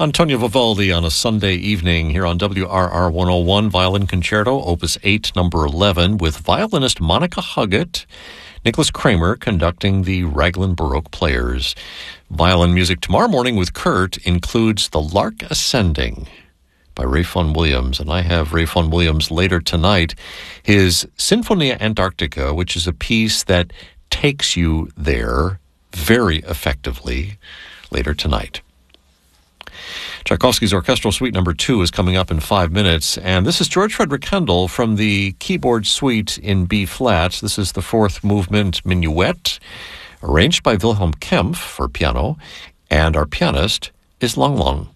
Antonio Vivaldi on a Sunday evening here on WRR 101, Violin Concerto, Opus 8, number 11, with violinist Monica Huggett, Nicholas Kramer conducting the Raglan Baroque Players. Violin music tomorrow morning with Kurt includes The Lark Ascending by Ray Vaughan Williams, and I have Ray Vaughan Williams later tonight. His Sinfonia Antarctica, which is a piece that takes you there very effectively, later tonight. Tchaikovsky's Orchestral Suite number 2 is coming up in 5 minutes, and this is George Frederick Handel from the Keyboard Suite in B-flat. This is the fourth movement minuet, arranged by Wilhelm Kempff for piano, and our pianist is Lang Lang.